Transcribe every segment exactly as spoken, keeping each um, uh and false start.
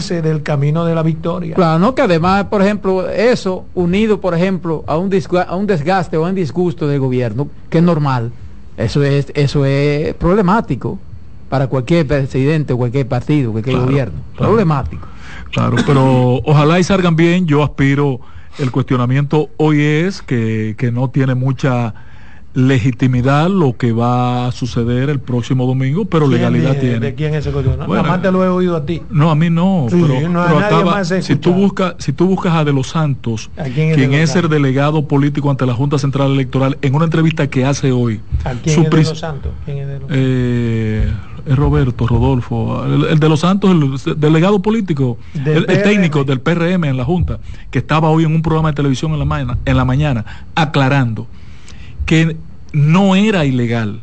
desviarse del camino de la victoria. Claro, no, que además, por ejemplo, eso unido, por ejemplo, a un, disgu- a un desgaste o a un disgusto del gobierno, que es normal, eso es, eso es problemático para cualquier presidente, cualquier partido, cualquier claro, gobierno, claro. problemático. Claro, pero ojalá y salgan bien. Yo aspiro, el cuestionamiento hoy es que, que no tiene mucha legitimidad lo que va a suceder el próximo domingo, pero legalidad de, tiene. ¿De quién es ese cuestionamiento? Bueno, Nada más te lo he oído a ti. No, a mí no, Sí, pero, no, pero a nadie acaba, más he si tú escuchado. buscas, si tú buscas a De los Santos, ¿A quién es quien De los es el Santos? delegado político ante la Junta Central Electoral, en una entrevista que hace hoy, ¿A quién su es de pris- los Santos? ¿Quién es de los eh, es Roberto, Rodolfo, el, el de los Santos, el delegado político, Del el, el P R M. técnico del P R M en la Junta, que estaba hoy en un programa de televisión en la mañana, en la mañana aclarando que no era ilegal,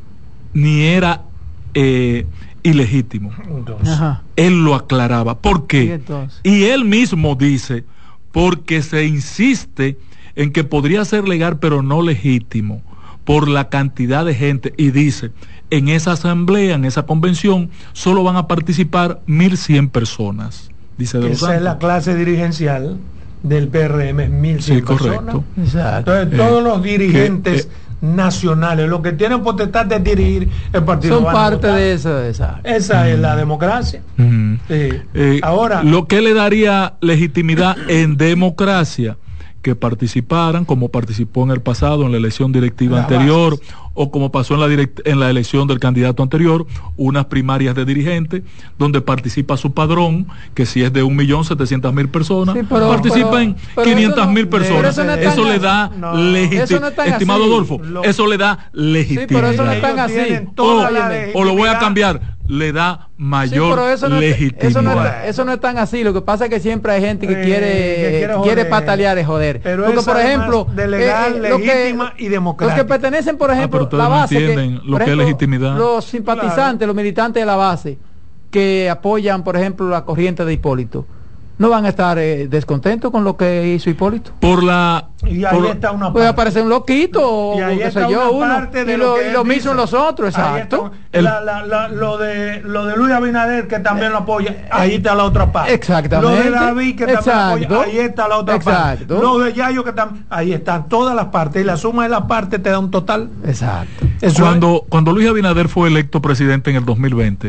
ni era eh, ilegítimo. Entonces, Ajá. Él lo aclaraba. ¿Por ¿Y qué? entonces? Y él mismo dice, porque se insiste en que podría ser legal, pero no legítimo, por la cantidad de gente, y dice, en esa asamblea, en esa convención, solo van a participar mil cien personas, dice De los esa es la Santos. clase dirigencial del P R M, es mil cien Sí, correcto. personas. Exacto. Entonces, Eh, todos los dirigentes que, eh, nacionales, los que tienen potestad de dirigir el partido, Son van a parte votar. de eso, exacto. Esa es la democracia. Ujú. Sí. Eh, Ahora, lo que le daría legitimidad en democracia, que participaran como participó en el pasado en la elección directiva Las anterior, bases. o como pasó en la direct- en la elección del candidato anterior, unas primarias de dirigentes donde participa su padrón, que si es de un millón setecientas mil personas, Sí, pero- participan pero- pero quinientas mil eso no- personas. pero eso no es Eso tan le así. da No. legitimidad. Eso no es tan Estimado así. Adolfo, Lo- eso le da legitimidad. pero eso no es tan ellos así. tienen o, toda la o lo voy a legitimidad. cambiar, le da Sí, mayor pero eso no, es, legitimidad. eso, no es, eso no es tan así. Lo que pasa es que siempre hay gente que Eh, quiere que quiere que quiere joder. patalear y joder. Pero Porque, es por además ejemplo, de legal, lo que- legítima y democrática. Los que pertenecen, por Ah, ejemplo, pero ustedes la no base, entienden que, lo por que es ejemplo, legitimidad. los simpatizantes, Claro. los militantes de la base que apoyan, por ejemplo, la corriente de Hipólito, no van a estar eh, descontentos con lo que hizo Hipólito. Por la Y ahí por- está una Puede parte. aparecer un loquito o Y ahí qué está sé yo, una uno, parte de y lo lo, que y él lo dice. mismo los otros, Ahí exacto. está. El- La- la- la- lo de lo de Luis Abinader, que también lo apoya, ahí está la otra parte. Exactamente. Lo de David, que también lo Exacto. apoya, ahí está la otra Exacto. parte. Lo de Yayo, que también, ahí están todas las partes, y la suma de las partes te da un total. Exacto. Eso cuando, cuando Luis Abinader fue electo presidente en el dos mil veinte,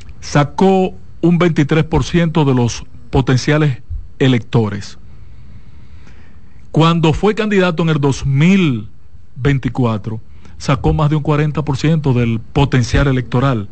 sacó un veintitrés por ciento de los potenciales electores. Cuando fue candidato en el dos mil veinticuatro, sacó más de un cuarenta por ciento del potencial electoral.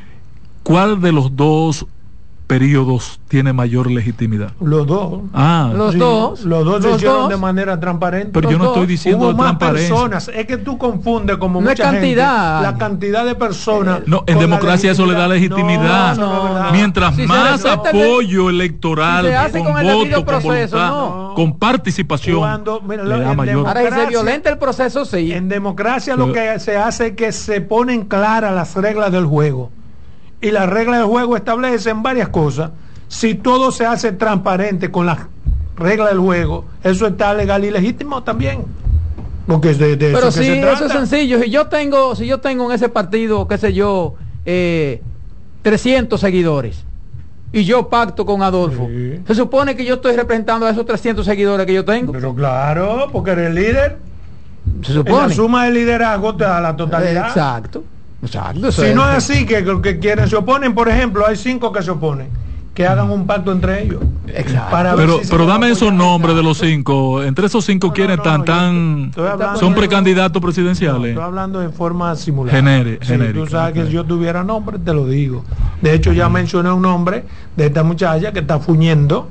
¿Cuál de los dos periodos tiene mayor legitimidad? Los dos. Ah, Los Sí, dos. Los dos se Los hicieron dos. de manera transparente. pero yo los no estoy dos. diciendo Hubo de más transparencia. personas, es que tú confundes como No es mucha cantidad. gente, la cantidad de personas. No, en con la democracia eso le da legitimidad. No, no, no, no. Mientras Si se más respeta el de- apoyo electoral, si se hace con, con el debido voto, con proceso, voluntad, no. con participación, Cuando, mira, le da en mayor. Ahora, si se democracia- violenta el proceso, sí. En democracia lo Pero- que se hace es que se ponen claras las reglas del juego. Y las reglas del juego establecen varias cosas. Si todo se hace transparente con las reglas del juego, eso está legal y legítimo también. Porque es de, de Pero eso que sí, se eso es trata. sencillo. Si yo tengo, si yo tengo en ese partido, qué sé yo, eh, trescientos seguidores y yo pacto con Adolfo, Sí. se supone que yo estoy representando a esos trescientos seguidores que yo tengo. Pero claro, porque eres líder. Se En la supone. suma de liderazgo te da la totalidad. Exacto. Exacto. eso Si es. no es así, que los que quieren se oponen, por ejemplo, hay cinco que se oponen, que hagan un pacto entre ellos. Exacto. Para ver Pero, si se pero van a dame esos apoyar. nombres de los cinco. Entre esos cinco, No, no, ¿quiénes no, están no, tan yo estoy hablando son de- precandidatos No, presidenciales? estoy hablando en forma simulada. Genere- Sí, genérica, tú sabes ok. que si yo tuviera nombre, te lo digo. De hecho, ya mencioné un nombre de esta muchacha que está fuñendo,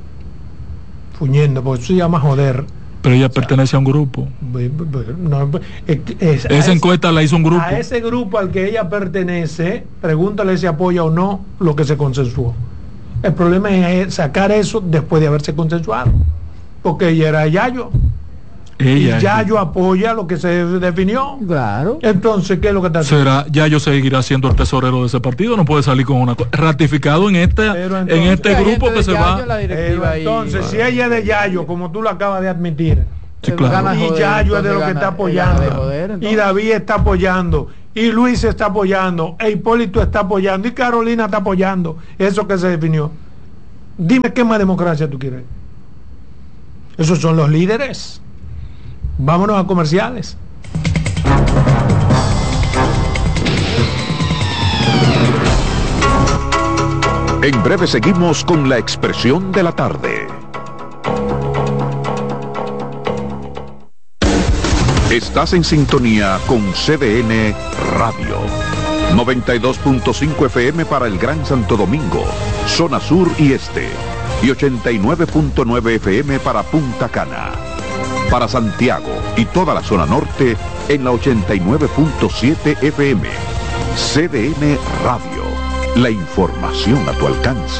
fuñendo, porque eso se llama joder. Pero ella pertenece a un grupo. No, es- es- a Esa ese- encuesta la hizo un grupo. A ese grupo al que ella pertenece, pregúntale si apoya o no lo que se consensuó. El problema es sacar eso después de haberse consensuado. Porque ella era Yayo. Ella y Yayo apoya lo que se definió. Claro. Entonces, ¿qué es lo que está haciendo? será, ya yo seguirá siendo el tesorero de ese partido, no puede salir con una cosa ratificado en esta, Pero en entonces- este Hay grupo gente que de se Yayo va. en la Pero directiva y- entonces, si ella es de Yayo, como tú lo acabas de admitir, Sí, Él claro. gana y joder, Yayo es de entonces lo que gana- está él apoyando, gana de joder, y entonces. David está apoyando, y Luis está apoyando, e Hipólito está apoyando, y Carolina está apoyando, eso que se definió. Dime qué más democracia tú quieres. Esos son los líderes. Vámonos a comerciales. En breve seguimos con la expresión de la tarde. Estás en sintonía con C D N Radio. noventa y dos punto cinco F M para el Gran Santo Domingo, zona sur y este. Y ochenta y nueve punto nueve F M para Punta Cana. Para Santiago y toda la zona norte en la ochenta y nueve punto siete F M. C D N Radio. La información a tu alcance.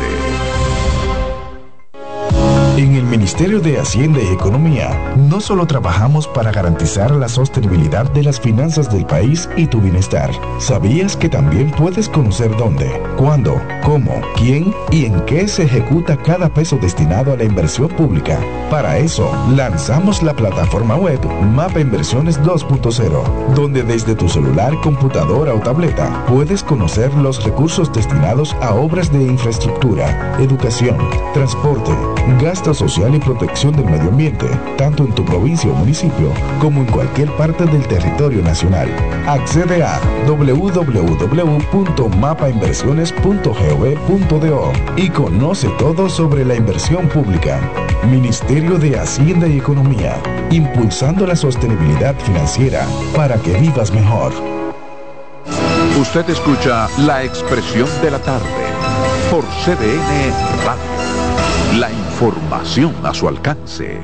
En el Ministerio de Hacienda y Economía, no solo trabajamos para garantizar la sostenibilidad de las finanzas del país y tu bienestar. ¿Sabías que también puedes conocer dónde, cuándo, cómo, quién y en qué se ejecuta cada peso destinado a la inversión pública? Para eso, lanzamos la plataforma web Mapa Inversiones dos punto cero, donde desde tu celular, computadora o tableta puedes conocer los recursos destinados a obras de infraestructura, educación, transporte, gasto social y protección del medio ambiente, tanto en tu provincia o municipio como en cualquier parte del territorio nacional. Accede a doble u doble u doble u punto mapa inversiones punto gov punto do y conoce todo sobre la inversión pública. Ministerio de Hacienda y Economía, impulsando la sostenibilidad financiera para que vivas mejor. Usted escucha la expresión de la tarde por C D N Radio. La información a su alcance.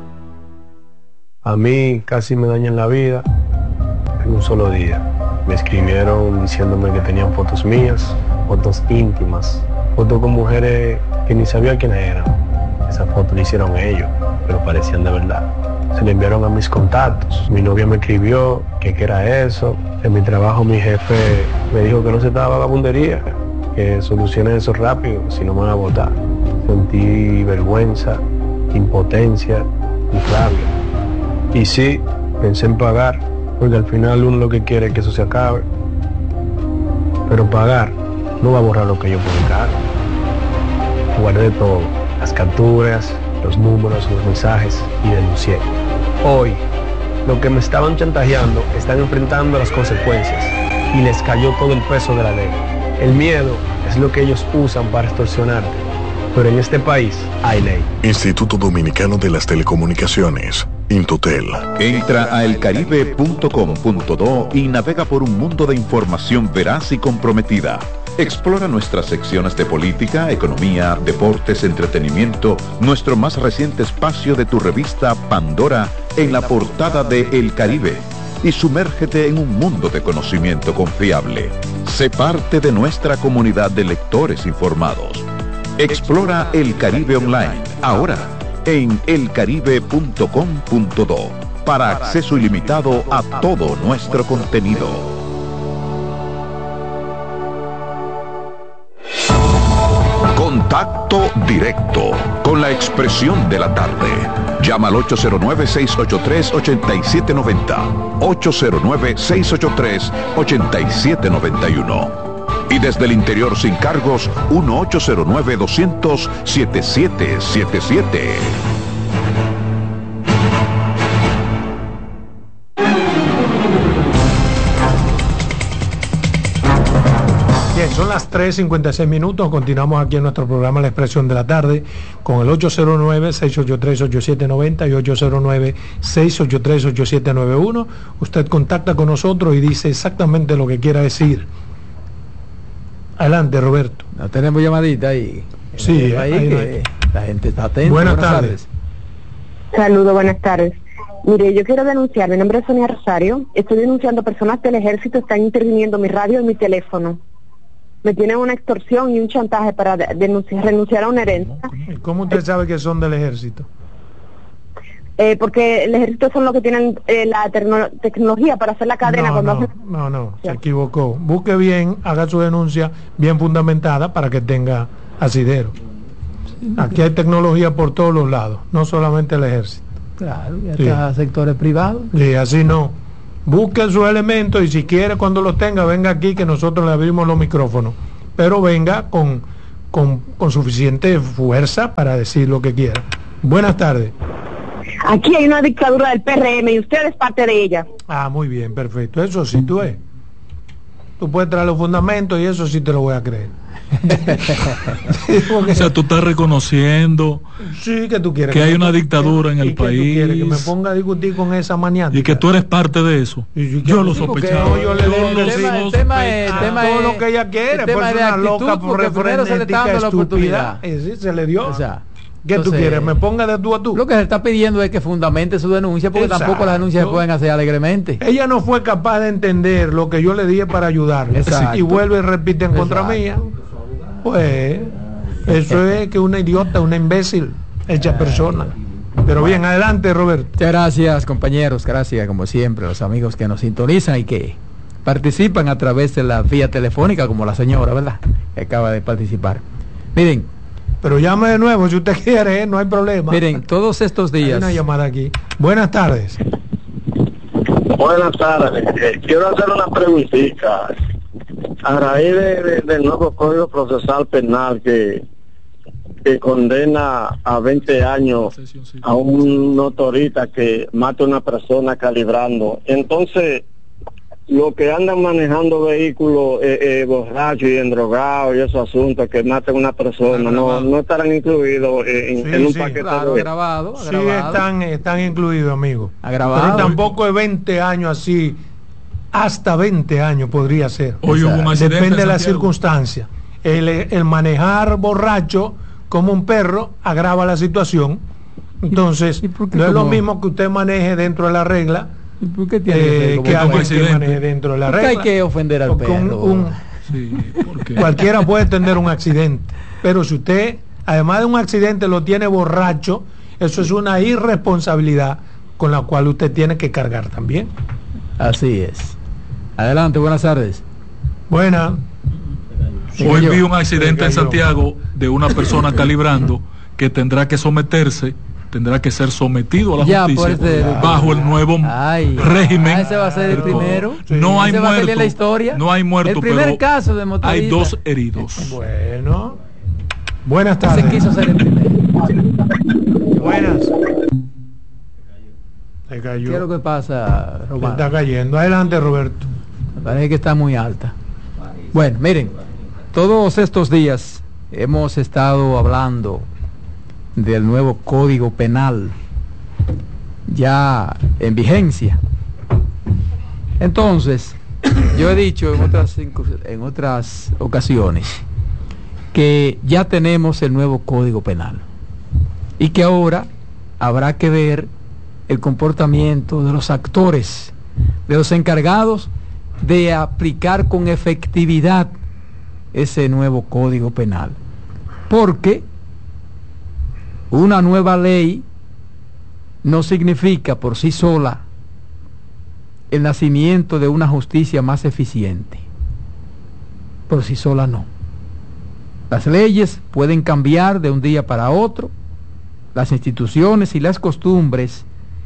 A mí casi me dañan la vida en un solo día. Me escribieron diciéndome que tenían fotos mías, fotos íntimas, fotos con mujeres que ni sabía quiénes eran. Esas fotos le hicieron ellos, pero parecían de verdad. Se le enviaron a mis contactos. Mi novia me escribió que qué era eso. En mi trabajo mi jefe me dijo que no se estaba vagabundería, que solucione eso rápido, si no me van a votar. Sentí vergüenza, impotencia y rabia. Y sí, pensé en pagar, porque al final uno lo que quiere es que eso se acabe. Pero pagar no va a borrar lo que yo publicaron. Guardé todo, las capturas, los números, los mensajes y denuncié. Hoy, los que me estaban chantajeando están enfrentando las consecuencias y les cayó todo el peso de la ley. El miedo es lo que ellos usan para extorsionarte. Pero en este país hay ley. Instituto Dominicano de las Telecomunicaciones, Intotel. Entra a el caribe punto com punto do y navega por un mundo de información veraz y comprometida. Explora nuestras secciones de política, economía, deportes, entretenimiento, nuestro más reciente espacio de tu revista Pandora en la portada de El Caribe. Y sumérgete en un mundo de conocimiento confiable. Sé parte de nuestra comunidad de lectores informados. Explora El Caribe Online, ahora en el caribe punto com punto do, para acceso ilimitado a todo nuestro contenido. Contacto directo con la expresión de la tarde. Llama al ocho cero nueve, seis ocho tres, ocho siete nueve cero, ocho cero nueve, seis ocho tres, ocho siete nueve uno. Y desde el interior sin cargos, uno ocho cero nueve, dos cero cero, siete siete siete siete. Bien, son las tres cincuenta y seis minutos. Continuamos aquí en nuestro programa La Expresión de la Tarde con el ocho cero nueve, seis ocho tres, ocho siete nueve cero y ocho cero nueve, seis ocho tres, ocho siete nueve uno. Usted contacta con nosotros y dice exactamente lo que quiera decir. Adelante, Roberto. No tenemos llamadita ahí. Sí, ahí, ahí, que ahí. La gente está atenta. Buenas, buenas tardes. tardes. Saludos, buenas tardes. Mire, yo quiero denunciar, mi nombre es Sonia Rosario, estoy denunciando personas del ejército, están interviniendo mi radio y mi teléfono. Me tienen una extorsión y un chantaje para denunciar, renunciar a una herencia. ¿Y cómo usted sabe que son del ejército? Eh, porque el ejército son los que tienen eh, la tecno- tecnología para hacer la cadena. No, cuando no, hacen... no, no, se Ya. equivocó. Busque bien, haga su denuncia bien fundamentada para que tenga asidero. Aquí hay tecnología por todos los lados, no solamente el ejército. Claro, y Sí. hasta sectores privados. Y así no. Busque sus elementos y si quiere cuando los tenga, venga aquí que nosotros le abrimos los micrófonos. Pero venga con, con, con suficiente fuerza para decir lo que quiera. Buenas tardes. Aquí hay una dictadura del P R M y usted es parte de ella. Ah, muy bien, perfecto. Eso sí, tú ves. Tú puedes traer los fundamentos y eso sí te lo voy a creer. O sea, tú estás reconociendo sí, que, tú quieres que, que hay me, una dictadura en el que país. Tú quieres que me ponga a discutir con esa maniática. Y que tú eres parte de eso. Y, y yo lo sí, sospechaba. No, yo le el, digo, el, tema, el tema es, tema todo es, lo que ella quiere, pues es una loca por frenética estúpida. Eh, sí, se le dio. O sea, ¿qué entonces, tú quieres? ¿Me ponga de tú a tú? Lo que se está pidiendo es que fundamente su denuncia, porque Exacto. tampoco las denuncias se pueden hacer alegremente. Ella no fue capaz de entender lo que yo le dije para ayudarle. Exacto. Y vuelve y repite en contra Exacto. mía. Pues eso es que una idiota, una imbécil, hecha persona. Pero bien, adelante, Roberto. Muchas gracias, compañeros. Gracias, como siempre, a los amigos que nos sintonizan y que participan a través de la vía telefónica, como la señora, ¿verdad?, que acaba de participar. Miren, pero llame de nuevo si usted quiere, ¿eh? No hay problema. Miren, todos estos días. Hay una llamada aquí. Buenas tardes. Buenas tardes. Eh, quiero hacer una preguntita. A raíz de, de, del nuevo Código Procesal Penal que, que condena a veinte años a un motorista que mata a una persona calibrando, entonces los que andan manejando vehículos eh, eh, borrachos y endrogados y esos asuntos que maten a una persona no, no estarán incluidos en, sí, en un sí, paquete claro, de... agravado, sí agravado. están, están incluidos, amigo. Agravado. Pero tampoco es veinte años así. Hasta veinte años podría ser. Hoy hubo un accidente. Depende de la circunstancia. El, el manejar borracho como un perro agrava la situación. Entonces, ¿Y, y no es lo mismo que usted maneje dentro de la regla ¿Y por qué tiene eh, que, que alguien que maneje dentro de la regla. Hay que ofender al perro. Un, un, sí, cualquiera puede tener un accidente. Pero si usted, además de un accidente, lo tiene borracho, eso es una irresponsabilidad con la cual usted tiene que cargar también. Así es. Adelante, buenas tardes. Buenas. Hoy vi un accidente en Santiago de una persona calibrando que tendrá que someterse, tendrá que ser sometido a la ya, justicia este, bajo el nuevo ay, régimen. Ese va a ser el primero. Sí. No hay muerto. La historia. No hay muerto. El primer pero caso de motorista. Hay dos heridos. Bueno. Buenas tardes. Se quiso ser el primero. Buenas. Se cayó. ¿Qué es lo que pasa, Román? Se está cayendo. Adelante, Roberto. Me parece que está muy alta. Bueno, miren, todos estos días hemos estado hablando del nuevo Código Penal ya en vigencia. Entonces, yo he dicho en otras, en otras ocasiones que ya tenemos el nuevo Código Penal y que ahora habrá que ver el comportamiento de los actores, de los encargados de aplicar con efectividad ese nuevo Código Penal, porque una nueva ley no significa por sí sola el nacimiento de una justicia más eficiente. Por sí sola no. Las leyes pueden cambiar de un día para otro, las instituciones y las costumbres,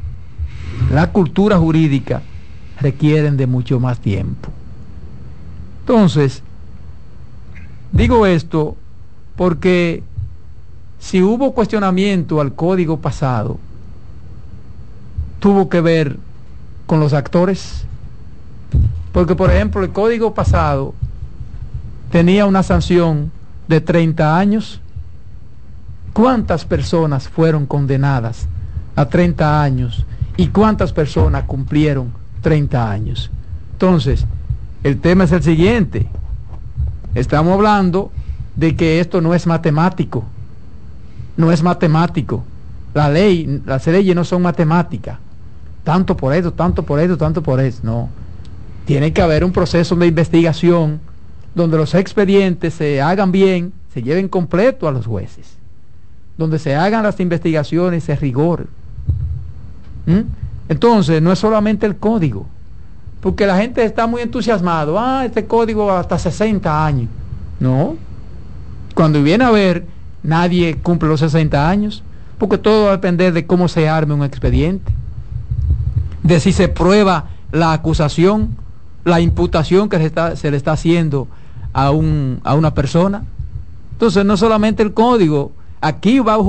la cultura jurídica requieren de mucho más tiempo. Entonces, digo esto porque si hubo cuestionamiento al código pasado, tuvo que ver con los actores, porque por ejemplo el código pasado tenía una sanción de treinta años. ¿Cuántas personas fueron condenadas a treinta años y cuántas personas cumplieron treinta años? Entonces, el tema es el siguiente. Estamos hablando de que esto no es matemático. No es matemático. La ley, las leyes no son matemáticas. Tanto por esto, tanto por esto, tanto por eso. No. Tiene que haber un proceso de investigación donde los expedientes se hagan bien, se lleven completo a los jueces. Donde se hagan las investigaciones de rigor. ¿Mm? Entonces, no es solamente el código. Porque la gente está muy entusiasmado. Ah, este código hasta sesenta años. No. Cuando viene a ver, nadie cumple los sesenta años. Porque todo va a depender de cómo se arme un expediente. De si se prueba la acusación, la imputación que se, está, se le está haciendo a, un, a una persona. Entonces, no solamente el código, aquí va a